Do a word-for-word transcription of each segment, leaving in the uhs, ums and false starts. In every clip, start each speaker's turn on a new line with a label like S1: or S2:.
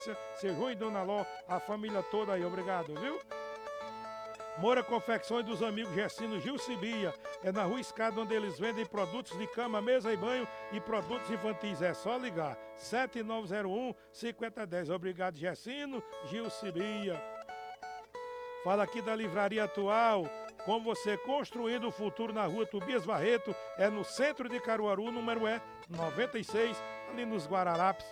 S1: Seu João e Dona Ló, a família toda aí, obrigado, viu? Moura Confecções dos amigos Gessino Gil Cibia. É na Rua Escada, onde eles vendem produtos de cama, mesa e banho e produtos infantis. É só ligar. sete nove zero um, cinco zero um zero. Obrigado, Gessino Gil Cibia. Fala aqui da Livraria Atual. Como você construindo o futuro na Rua Tobias Barreto. É no centro de Caruaru, número é noventa e seis, ali nos Guararapes.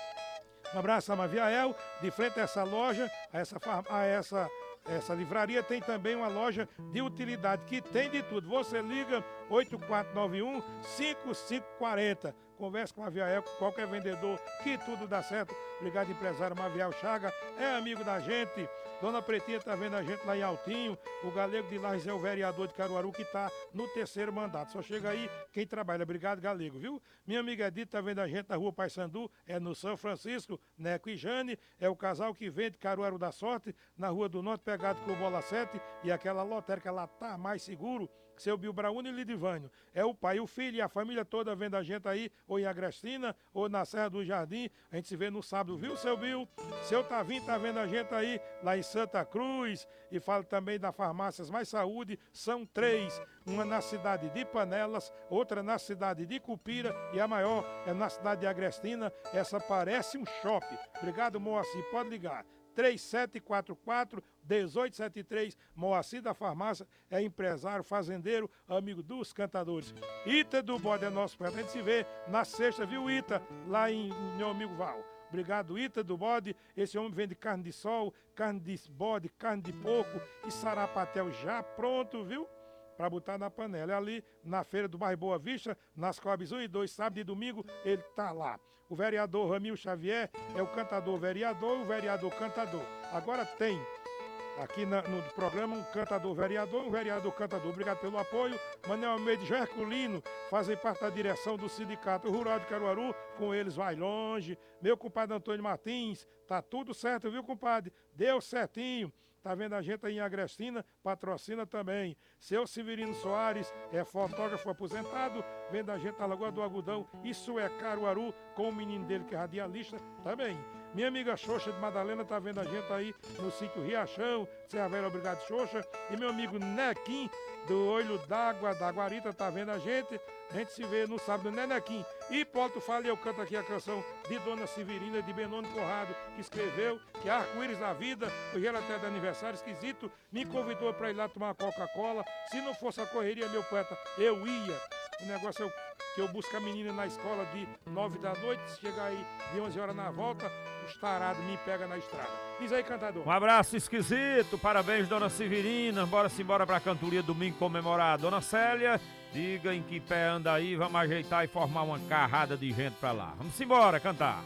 S1: Um abraço a Maviael, de frente a essa loja, a essa, a essa, essa livraria tem também uma loja de utilidade que tem de tudo. Você liga oito quatro nove um, cinco cinco quatro zero. Converse com a Maviael, com qualquer vendedor, que tudo dá certo. Obrigado, empresário Maviel Chaga, é amigo da gente. Dona Pretinha tá vendo a gente lá em Altinho. O Galego de Lages é o vereador de Caruaru que tá no terceiro mandato. Só chega aí quem trabalha. Obrigado, Galego, viu? Minha amiga Edith tá vendo a gente na Rua Paissandu, é no São Francisco, Neco e Jane. É o casal que vende Caruaru da Sorte, na Rua do Norte, pegado com o Bola sete. E aquela lotérica lá tá mais seguro que seu Bill Brauni e Lidivânio. É o pai, o filho e a família toda vendo a gente aí, ou em Agrestina, ou na Serra do Jardim. A gente se vê no sábado, viu, seu Bill? Seu Tavinho tá vendo a gente aí, lá em Santa Cruz. E falo também da Farmácias Mais Saúde. São três, uma na cidade de Panelas, outra na cidade de Cupira e a maior é na cidade de Agrestina. Essa parece um shopping. Obrigado, Moacir, pode ligar. três sete quatro quatro, um oito sete três. Moacir da Farmácia é empresário, fazendeiro, amigo dos cantadores. Ita do Bode é nosso prato. A gente se vê na sexta, viu, Ita? Lá em meu amigo Val. Obrigado, Ita do Bode. Esse homem vende carne de sol, carne de bode, carne de porco e sarapatel já pronto, viu? Para botar na panela. É ali na feira do bairro Boa Vista, nas Coabes um e dois, sábado e domingo, ele tá lá. O vereador Ramil Xavier é o cantador vereador e o vereador cantador. Agora tem aqui na, no programa um cantador vereador, um vereador cantador. Obrigado pelo apoio. Manuel Almeida e Herculino fazem parte da direção do Sindicato Rural de Caruaru. Com eles vai longe. Meu compadre Antônio Martins, tá tudo certo, viu, compadre? Deu certinho. Tá vendo a gente aí em Agrestina, patrocina também. Seu Severino Soares é fotógrafo aposentado, vendo a gente na Lagoa do Agudão. Isso é Caruaru, com o menino dele que é radialista também. Minha amiga Xoxa de Madalena tá vendo a gente aí no sítio Riachão. Serra Velha, obrigado, Xoxa. E meu amigo Nequim, do Olho d'Água, da Guarita, tá vendo a gente. A gente se vê no sábado, né, Nequim? E Paulo Fala, eu canto aqui a canção de Dona Severina, de Benoni Corrado, que escreveu, que é Arco-Íris da Vida. Hoje ela até de aniversário esquisito, me convidou para ir lá tomar uma Coca-Cola. Se não fosse a correria, meu poeta, eu ia. O negócio é o que eu busco a menina na escola de nove da noite, se chegar aí de onze horas na volta, os tarados me pegam na estrada. Diz aí, cantador.
S2: Um abraço esquisito, parabéns, Dona Severina. Bora-se embora pra cantoria domingo comemorar. Dona Célia, diga em que pé anda aí, vamos ajeitar e formar uma carrada de gente pra lá. Vamos embora cantar.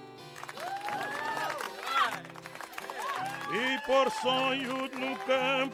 S1: E por sonho no campo